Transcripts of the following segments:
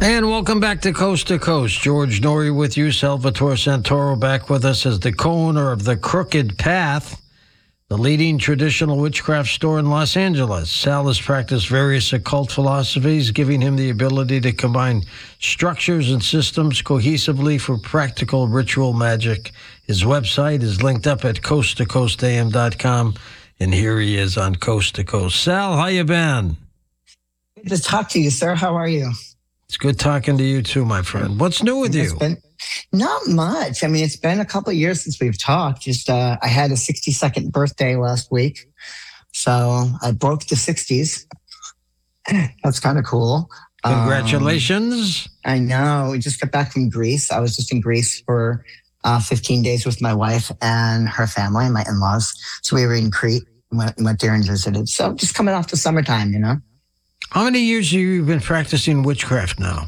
And welcome back to Coast to Coast. George Norrie with you. Salvatore Santoro back with us as the co-owner of The Crooked Path, the leading traditional witchcraft store in Los Angeles. Sal has practiced various occult philosophies, giving him the ability to combine structures and systems cohesively for practical ritual magic. His website is linked up at coasttocoastam.com, and here he is on Coast to Coast. Sal, how you been? Good to talk to you, sir. How are you? It's good talking to you too, my friend. What's new with you? Not much. I mean, it's been a couple of years since we've talked. Just I had a 62nd birthday last week, so I broke the 60s. That's kind of cool. Congratulations. I know. We just got back from Greece. I was just in Greece for 15 days with my wife and her family, my in-laws. So we were in Crete, went there and visited. So just coming off the summertime, you know. How many years have you been practicing witchcraft now?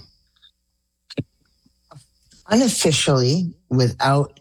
Unofficially, without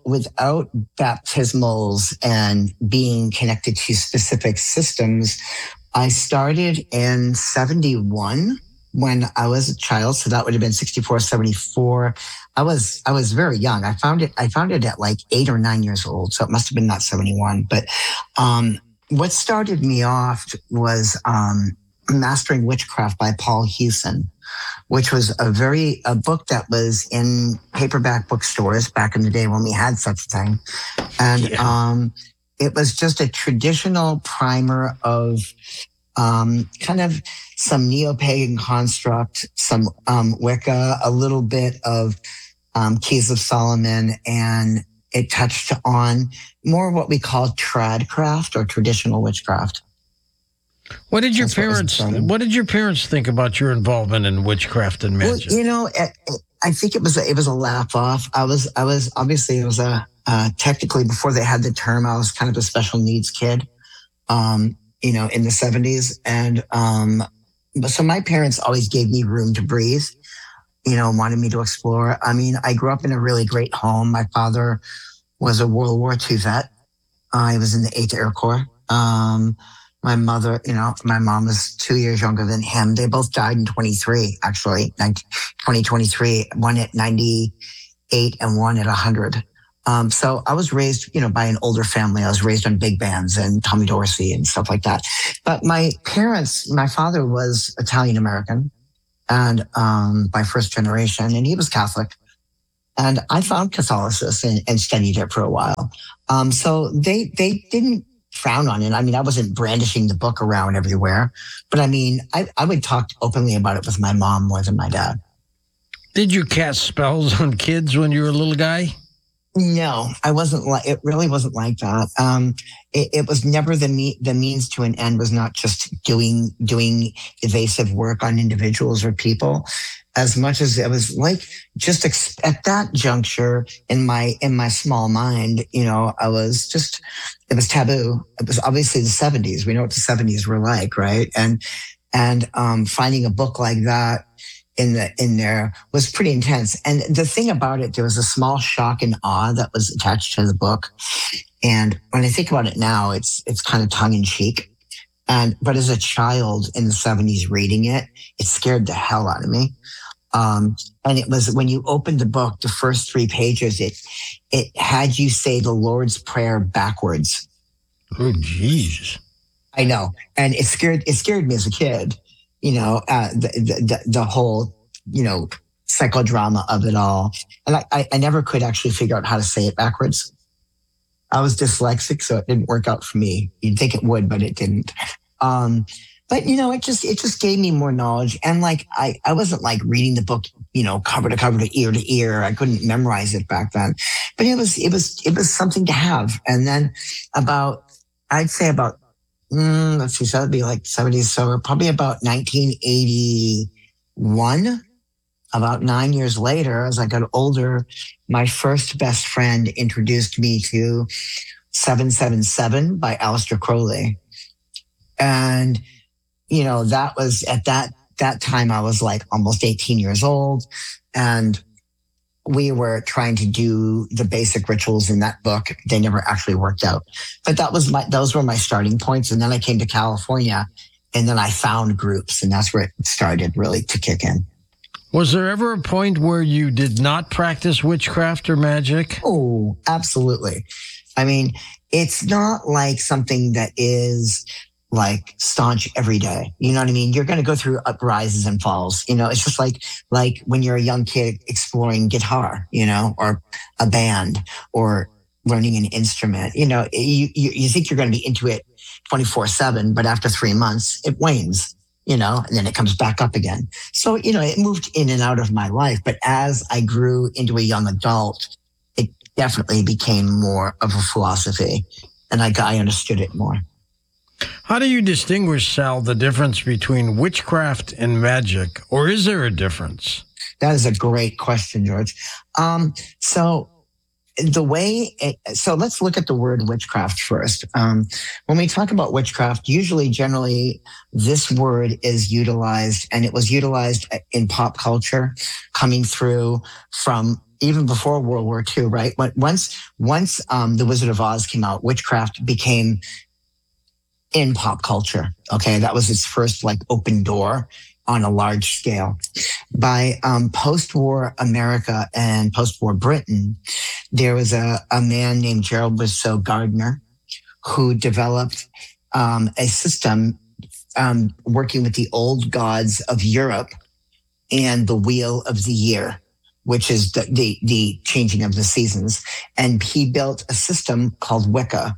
baptismals and being connected to specific systems, I started in 71 when I was a child. So that would have been 64, 74. I was very young. I found it at like 8 or 9 years old. So it must have been not 71. But what started me off was Mastering Witchcraft by Paul Hewson, which was a book that was in paperback bookstores back in the day when we had such a thing. And it was just a traditional primer of kind of some neo-pagan construct, some Wicca, a little bit of Keys of Solomon, and it touched on more what we call tradcraft or traditional witchcraft. What did your parents think about your involvement in witchcraft and magic? Well, you know, I think it was a laugh off. I was obviously, it was technically before they had the term, I was kind of a special needs kid, you know, in the 70s. And so my parents always gave me room to breathe, you know, wanted me to explore. I mean, I grew up in a really great home. My father was a World War II vet. He was in the 8th Air Corps. My mother, you know, my mom was 2 years younger than him. They both died in 23, actually, 2023, one at 98 and one at 100. So I was raised, you know, by an older family. I was raised on big bands and Tommy Dorsey and stuff like that. But my father was Italian American and by first generation, and he was Catholic. And I found Catholicism and studied it for a while. So they didn't frown on it. I mean, I wasn't brandishing the book around everywhere, but I mean, I would talk openly about it with my mom more than my dad. Did you cast spells on kids when you were a little guy? No, I wasn't it really wasn't like that. It was never the means to an end was not just doing evasive work on individuals or people, as much as it was like just at that juncture in my small mind, you know, it was taboo. It was obviously the 70s. We know what the 70s were like, right? And finding a book like that in there was pretty intense. And the thing about it, there was a small shock and awe that was attached to the book. And when I think about it now, it's kind of tongue in cheek. But as a child in the 70s reading it, it scared the hell out of me. And it was when you opened the book, the first 3 pages, it had you say the Lord's Prayer backwards. Oh, geez. I know. And it scared me as a kid, you know, the whole, you know, psychodrama of it all. And I never could actually figure out how to say it backwards. I was dyslexic, so it didn't work out for me. You'd think it would, but it didn't. But, you know, it just gave me more knowledge. And like, I wasn't like reading the book, you know, cover to cover to ear. I couldn't memorize it back then, but it was something to have. And then I'd say about, let's see, so that'd be like 70s. So probably about 1981, about 9 years later, as I got older, my first best friend introduced me to 777 by Aleister Crowley. And, you know, that was at that time I was like almost 18 years old, and we were trying to do the basic rituals in that book. They never actually worked out, but those were my starting points. And then I came to California, and then I found groups, and that's where it started really to kick in. Was there ever a point where you did not practice witchcraft or magic? Oh, absolutely. I mean, it's not like something that is like staunch every day. You know what I mean? You're going to go through uprises and falls. It's just like when you're a young kid exploring guitar, or a band or learning an instrument. You think you're going to be into it 24/7, but after 3 months, it wanes. And then it comes back up again. So, it moved in and out of my life. But as I grew into a young adult, it definitely became more of a philosophy, and I understood it more. How do you distinguish, Sal, the difference between witchcraft and magic? Or is there a difference? That is a great question, George. So let's look at the word witchcraft first. When we talk about witchcraft, generally, this word is utilized, and it was utilized in pop culture coming through from even before World War II, right? Once The Wizard of Oz came out, witchcraft became in pop culture. Okay. That was its first open door on a large scale. By post-war America and post-war Britain, there was a man named Gerald Rousseau Gardner who developed a system working with the old gods of Europe and the wheel of the year, which is the changing of the seasons. And he built a system called Wicca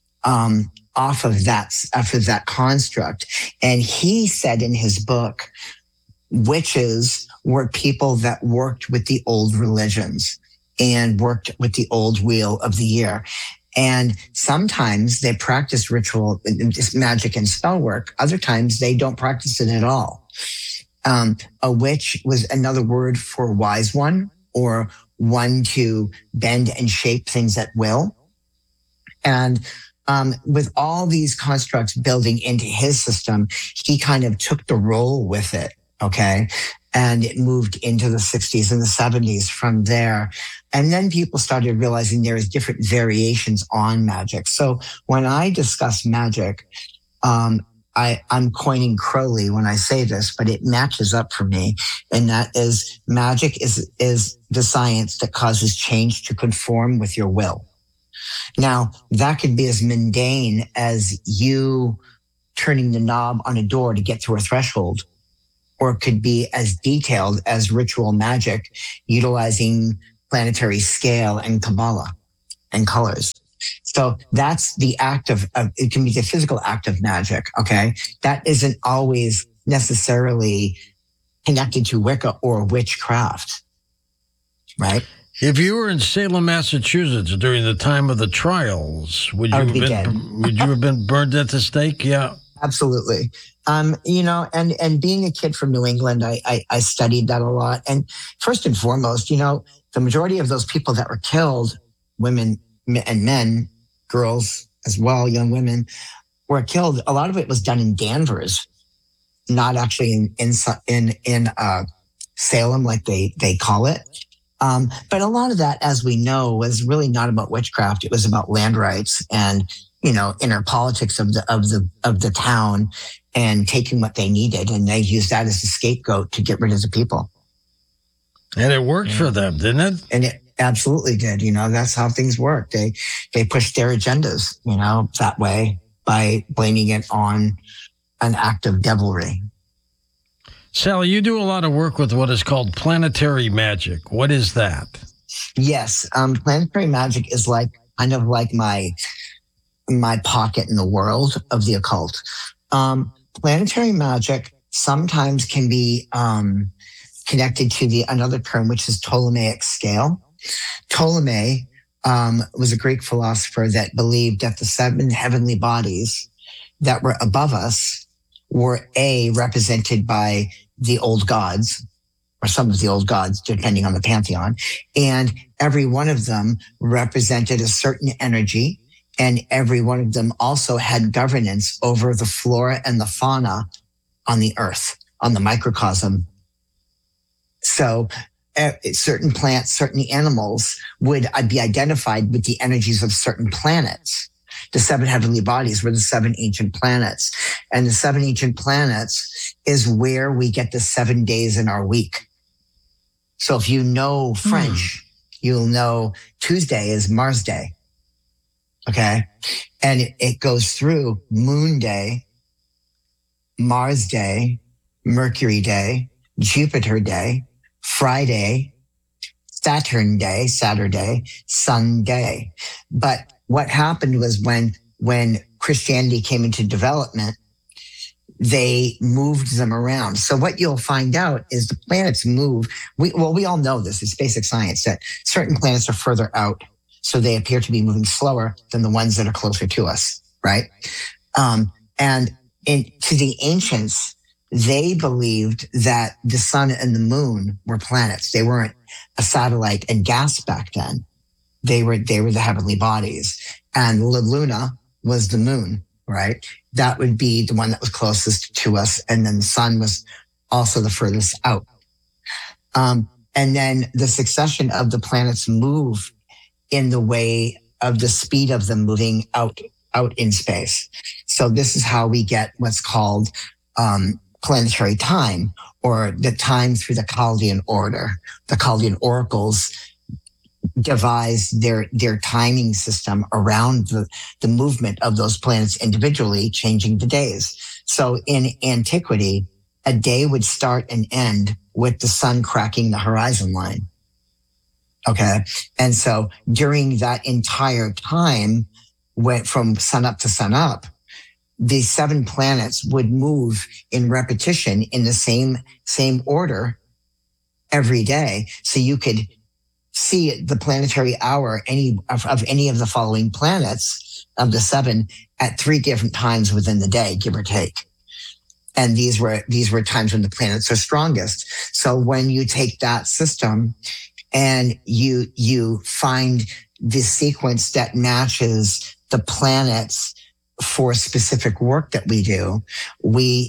off of that construct. And he said in his book, witches were people that worked with the old religions and worked with the old wheel of the year. And sometimes they practice ritual, magic and spell work. Other times they don't practice it at all. A witch was another word for wise one, or one to bend and shape things at will. And with all these constructs building into his system, he kind of took the role with it. Okay. And it moved into the 60s and the 70s from there. And then people started realizing there is different variations on magic. So when I discuss magic, I'm coining Crowley when I say this, but it matches up for me. And that is, magic is the science that causes change to conform with your will. Now, that could be as mundane as you turning the knob on a door to get through a threshold, or it could be as detailed as ritual magic, utilizing planetary scale and Kabbalah and colors. So that's the act of it can be the physical act of magic, okay? That isn't always necessarily connected to Wicca or witchcraft, right? If you were in Salem, Massachusetts during the time of the trials, would you have been burned at the stake? Yeah. Absolutely. And being a kid from New England, I studied that a lot. And first and foremost, the majority of those people that were killed, women and men, girls as well, young women, were killed. A lot of it was done in Danvers, not actually in Salem, like they call it. But a lot of that, as we know, was really not about witchcraft. It was about land rights and, inner politics of the town, and taking what they needed. And they used that as a scapegoat to get rid of the people. And it worked for them, didn't it? And it absolutely did. That's how things work. They pushed their agendas, that way, by blaming it on an act of devilry. Sally, you do a lot of work with what is called planetary magic. What is that? Yes. Planetary magic is kind of like my pocket in the world of the occult. Planetary magic sometimes can be connected to another term, which is Ptolemaic scale. Ptolemy was a Greek philosopher that believed that the 7 heavenly bodies that were above us were represented by the old gods, or some of the old gods, depending on the pantheon. And every one of them represented a certain energy. And every one of them also had governance over the flora and the fauna on the earth, on the microcosm. So certain plants, certain animals would be identified with the energies of certain planets. The 7 heavenly bodies were the 7 ancient planets. And the 7 ancient planets is where we get the 7 days in our week. So if you know French, you'll know Tuesday is Mars Day. Okay. And it goes through Moon Day, Mars Day, Mercury Day, Jupiter Day, Friday, Saturn Day, Saturday, Sunday. But what happened was when Christianity came into development, they moved them around. So what you'll find out is the planets move. We all know this. It's basic science that certain planets are further out. So they appear to be moving slower than the ones that are closer to us, right? And to the ancients, they believed that the sun and the moon were planets. They weren't a satellite and gas back then. They were the heavenly bodies. And La Luna was the moon, right? That would be the one that was closest to us. And then the sun was also the furthest out. And then the succession of the planets move in the way of the speed of them moving out in space. So this is how we get what's called planetary time, or the time through the Chaldean order. The Chaldean oracles devised their timing system around the movement of those planets individually, changing the days. So in antiquity, a day would start and end with the sun cracking the horizon line. Okay. And so during that entire time, went from sun up to sun up, the 7 planets would move in repetition in the same order every day. So you could see the planetary hour of any of the following planets of the 7 at 3 different times within the day, give or take. And these were times when the planets are strongest. So when you take that system and you find the sequence that matches the planets for specific work that we do, we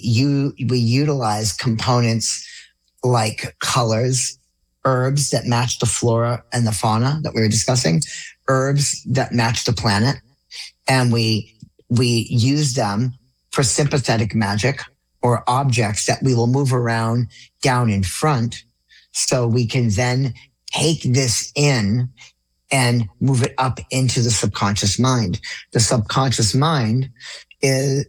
utilize components like colors, herbs that match the flora and the fauna that we were discussing, herbs that match the planet, and we use them for sympathetic magic, or objects that we will move around down in front, so we can then take this in and move it up into the subconscious mind. The subconscious mind is,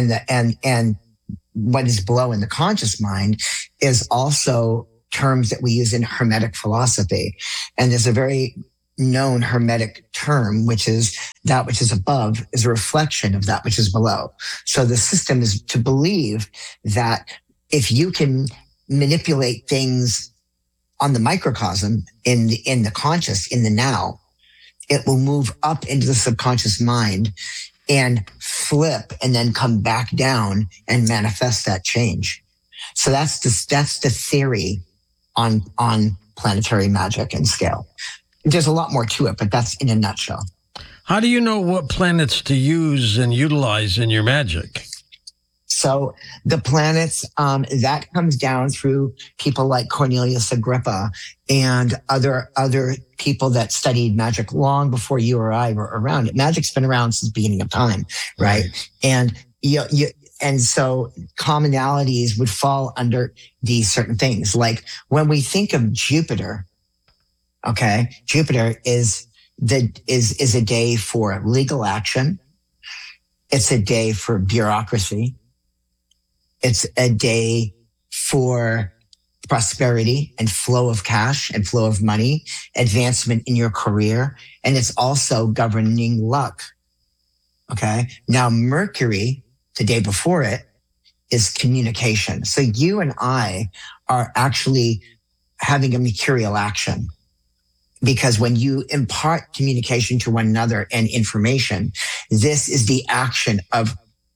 and what is below in the conscious mind is also terms that we use in Hermetic philosophy. And there's a very known Hermetic term, which is that which is above is a reflection of that which is below. So the system is to believe that if you can manipulate things on the microcosm, in the conscious, in the now, it will move up into the subconscious mind and flip and then come back down and manifest that change. So that's the theory on planetary magic and scale. There's a lot more to it, but that's in a nutshell. How do you know what planets to use and utilize in your magic? So the planets, that comes down through people like Cornelius Agrippa and other people that studied magic long before you or I were around. Magic's been around since the beginning of time, right? And and so commonalities would fall under these certain things. Like when we think of Jupiter, okay, Jupiter is a day for legal action. It's a day for bureaucracy. It's a day for prosperity and flow of cash and flow of money, advancement in your career. And it's also governing luck. Okay. Now, Mercury, the day before it, is communication. So you and I are actually having a mercurial action, because when you impart communication to one another and information, this is the action of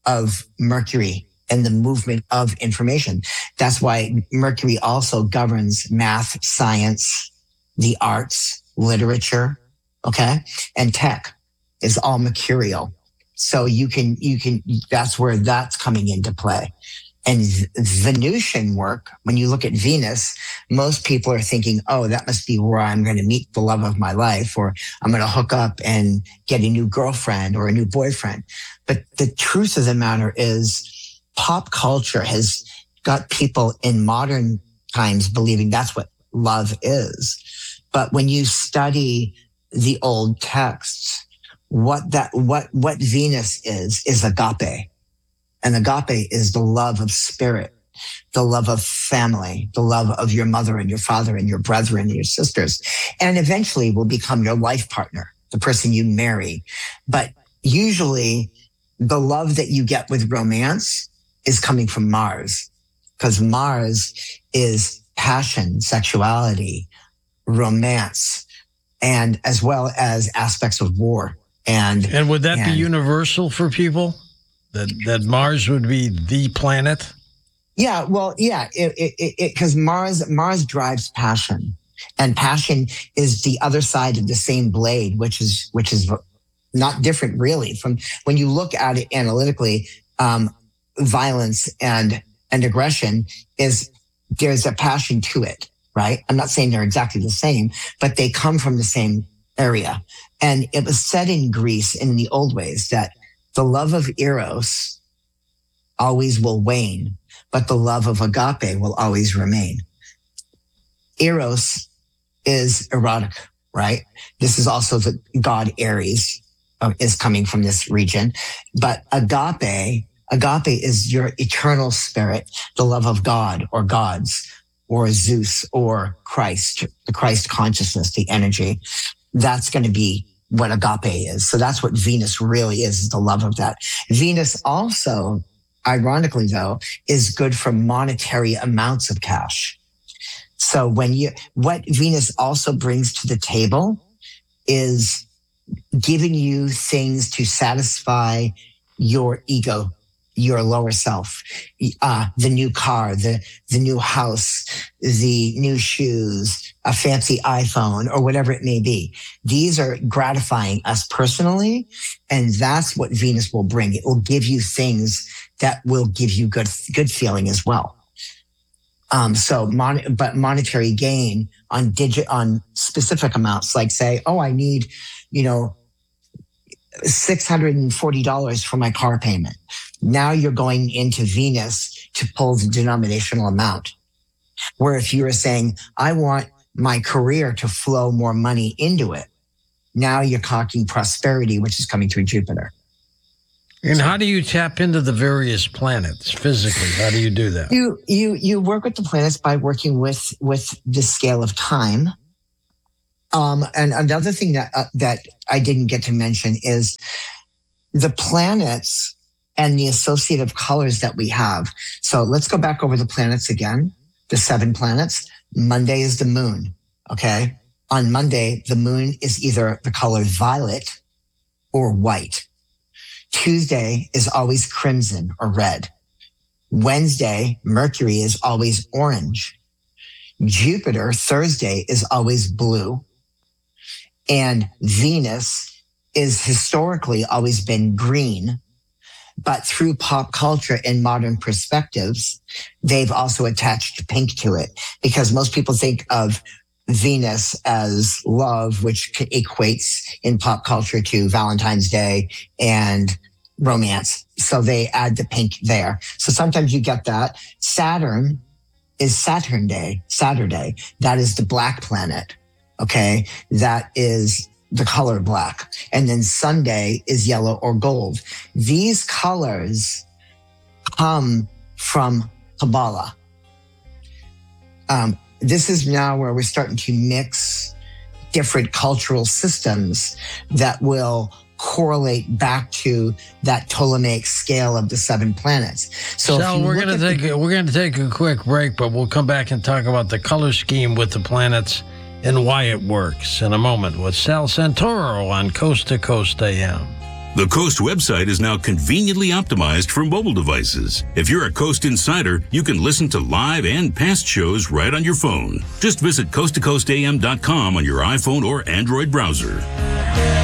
Mercury and the movement of information. That's why Mercury also governs math, science, the arts, literature, okay? And tech is all mercurial. So you can, that's where that's coming into play. And Venusian work, when you look at Venus, most people are thinking, oh, that must be where I'm going to meet the love of my life, or I'm going to hook up and get a new girlfriend or a new boyfriend. But the truth of the matter is, pop culture has got people in modern times believing that's what love is. But when you study the old texts, what Venus is agape. And agape is the love of spirit, the love of family, the love of your mother and your father and your brethren and your sisters, and eventually will become your life partner, the person you marry. But usually the love that you get with romance is coming from Mars, because Mars is passion, sexuality, romance, and as well as aspects of war. And would that be universal for people? That Mars would be the planet? Yeah, well, yeah, because Mars drives passion, and passion is the other side of the same blade, which is not different really from when you look at it analytically. Violence and aggression there's a passion to it, right? I'm not saying they're exactly the same, but they come from the same area. And it was said in Greece in the old ways that the love of Eros always will wane, but the love of agape will always remain. Eros is erotic, right? This is also the god Ares is coming from this region. But agape is your eternal spirit, the love of God or gods or Zeus or Christ, the Christ consciousness, the energy. That's going to be what agape is. So that's what Venus really is the love of that. Venus also, ironically though, is good for monetary amounts of cash. So what Venus also brings to the table is giving you things to satisfy your ego, your lower self, the new car, the new house, the new shoes, a fancy iPhone, or whatever it may be. These are gratifying us personally, and that's what Venus will bring. It will give you things that will give you good feeling as well. But monetary gain on specific amounts, like say, I need, $640 for my car payment. Now you're going into Venus to pull the denominational amount. Where if you were saying, I want my career to flow more money into it, now you're talking prosperity, which is coming through Jupiter. And how do you tap into the various planets physically? How do you do that? You work with the planets by working with the scale of time. And another thing that I didn't get to mention is the planets and the associative colors that we have. So let's go back over the planets again, the 7 planets. Monday is the moon, okay? On Monday, the moon is either the color violet or white. Tuesday is always crimson or red. Wednesday, Mercury is always orange. Jupiter, Thursday, is always blue. And Venus is historically always been green, but through pop culture and modern perspectives, they've also attached pink to it, because most people think of Venus as love, which equates in pop culture to Valentine's Day and romance. So they add the pink there. So sometimes you get that. Saturn is Saturday. That is the black planet. Okay. That is the color black. And then Sunday is yellow or gold. These colors come from Kabbalah. This is now where we're starting to mix different cultural systems that will correlate back to that Ptolemaic scale of the 7 planets. So Sal, we're going to take a quick break, but we'll come back and talk about the color scheme with the planets and why it works in a moment with Sal Santoro on Coast to Coast AM. The Coast website is now conveniently optimized for mobile devices. If you're a Coast insider, you can listen to live and past shows right on your phone. Just visit coasttocoastam.com on your iPhone or Android browser.